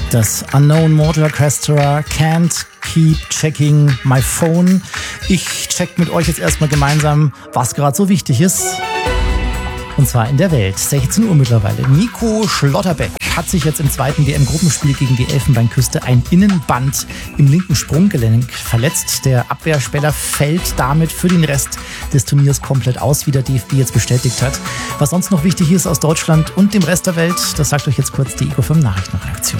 Das Unknown Mortal Orchestra, Can't Keep Checking My Phone. Ich check mit euch jetzt erstmal gemeinsam, was gerade so wichtig ist. Und zwar in der Welt. 16 Uhr mittlerweile. Nico Schlotterbeck hat sich jetzt im zweiten WM-Gruppenspiel gegen die Elfenbeinküste ein Innenband im linken Sprunggelenk verletzt. Der Abwehrspieler fällt damit für den Rest des Turniers komplett aus, wie der DFB jetzt bestätigt hat. Was sonst noch wichtig ist aus Deutschland und dem Rest der Welt, das sagt euch jetzt kurz die Ego 5 Nachrichtenredaktion.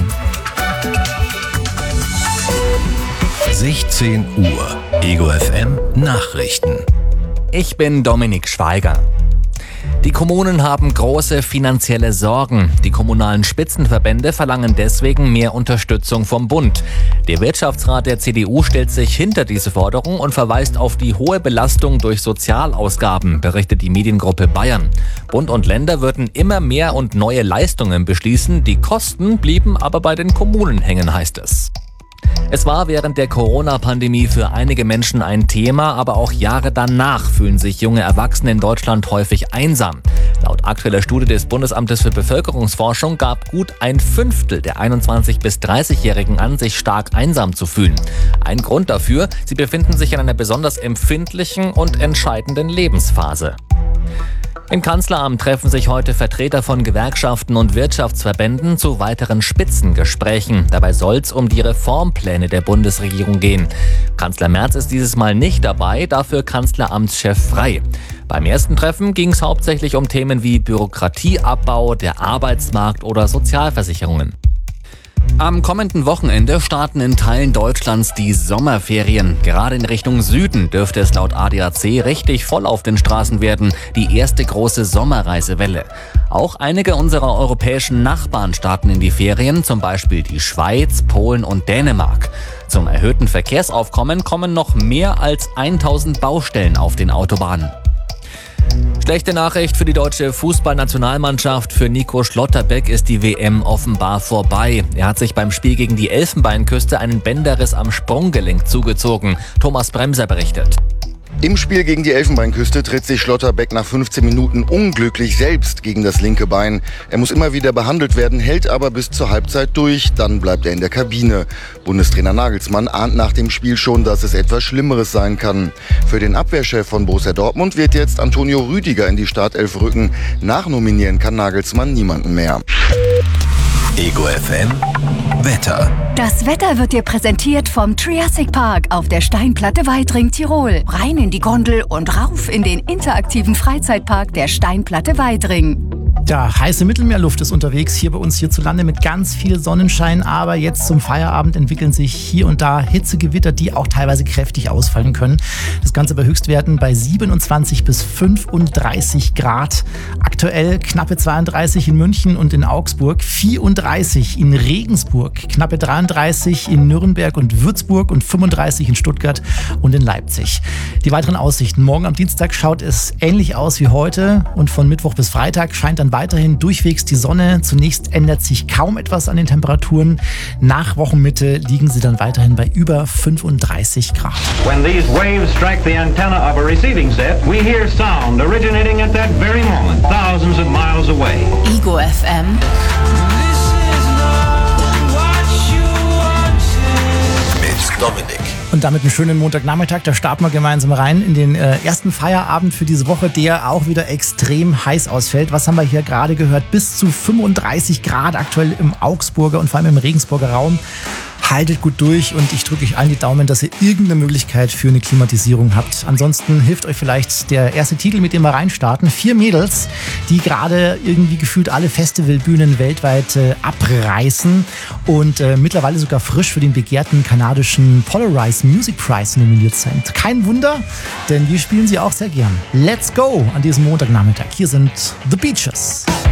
16 Uhr. Ego FM Nachrichten. Ich bin Dominik Schweiger. Die Kommunen haben große finanzielle Sorgen. Die kommunalen Spitzenverbände verlangen deswegen mehr Unterstützung vom Bund. Der Wirtschaftsrat der CDU stellt sich hinter diese Forderung und verweist auf die hohe Belastung durch Sozialausgaben, berichtet die Mediengruppe Bayern. Bund und Länder würden immer mehr und neue Leistungen beschließen. Die Kosten blieben aber bei den Kommunen hängen, heißt es. Es war während der Corona-Pandemie für einige Menschen ein Thema, aber auch Jahre danach fühlen sich junge Erwachsene in Deutschland häufig einsam. Laut aktueller Studie des Bundesamtes für Bevölkerungsforschung gab gut ein Fünftel der 21- bis 30-Jährigen an, sich stark einsam zu fühlen. Ein Grund dafür, sie befinden sich in einer besonders empfindlichen und entscheidenden Lebensphase. Im Kanzleramt treffen sich heute Vertreter von Gewerkschaften und Wirtschaftsverbänden zu weiteren Spitzengesprächen. Dabei soll es um die Reformpläne der Bundesregierung gehen. Kanzler Merz ist dieses Mal nicht dabei, dafür Kanzleramtschef Frey. Beim ersten Treffen ging es hauptsächlich um Themen wie Bürokratieabbau, der Arbeitsmarkt oder Sozialversicherungen. Am kommenden Wochenende starten in Teilen Deutschlands die Sommerferien. Gerade in Richtung Süden dürfte es laut ADAC richtig voll auf den Straßen werden. Die erste große Sommerreisewelle. Auch einige unserer europäischen Nachbarn starten in die Ferien, zum Beispiel die Schweiz, Polen und Dänemark. Zum erhöhten Verkehrsaufkommen kommen noch mehr als 1000 Baustellen auf den Autobahnen. Schlechte Nachricht für die deutsche Fußballnationalmannschaft. Für Nico Schlotterbeck ist die WM offenbar vorbei. Er hat sich beim Spiel gegen die Elfenbeinküste einen Bänderriss am Sprunggelenk zugezogen. Thomas Bremser berichtet. Im Spiel gegen die Elfenbeinküste tritt sich Schlotterbeck nach 15 Minuten unglücklich selbst gegen das linke Bein. Er muss immer wieder behandelt werden, hält aber bis zur Halbzeit durch. Dann bleibt er in der Kabine. Bundestrainer Nagelsmann ahnt nach dem Spiel schon, dass es etwas Schlimmeres sein kann. Für den Abwehrchef von Borussia Dortmund wird jetzt Antonio Rüdiger in die Startelf rücken. Nachnominieren kann Nagelsmann niemanden mehr. Ego FM Wetter. Das Wetter wird dir präsentiert vom Triassic Park auf der Steinplatte Weitring, Tirol. Rein in die Gondel und rauf in den interaktiven Freizeitpark der Steinplatte Weitring. Ja, heiße Mittelmeerluft ist unterwegs hier bei uns hierzulande mit ganz viel Sonnenschein, aber jetzt zum Feierabend entwickeln sich hier und da Hitzegewitter, die auch teilweise kräftig ausfallen können. Das Ganze bei Höchstwerten bei 27 bis 35 Grad. Aktuell knappe 32 in München und in Augsburg, 34 in Regensburg, knappe 33 in Nürnberg und Würzburg und 35 in Stuttgart und in Leipzig. Die weiteren Aussichten. Morgen am Dienstag schaut es ähnlich aus wie heute und von Mittwoch bis Freitag scheint dann weiterhin durchwegs die Sonne. Zunächst ändert sich kaum etwas an den Temperaturen. Nach Wochenmitte liegen sie dann weiterhin bei über 35 Grad. When these waves strike the antenna of a receiving set, we hear sound originating at that very moment, thousands of miles away. Ego FM. Mit Dominik. Und damit einen schönen Montagnachmittag, da starten wir gemeinsam rein in den ersten Feierabend für diese Woche, der auch wieder extrem heiß ausfällt. Was haben wir hier gerade gehört? Bis zu 35 Grad aktuell im Augsburger und vor allem im Regensburger Raum. Haltet gut durch und ich drücke euch allen die Daumen, dass ihr irgendeine Möglichkeit für eine Klimatisierung habt. Ansonsten hilft euch vielleicht der erste Titel, mit dem wir reinstarten. 4 Mädels, die gerade irgendwie gefühlt alle Festivalbühnen weltweit abreißen und mittlerweile sogar frisch für den begehrten kanadischen Polarise Music Prize nominiert sind. Kein Wunder, denn wir spielen sie auch sehr gern. Let's go an diesem Montagnachmittag. Hier sind The Beaches.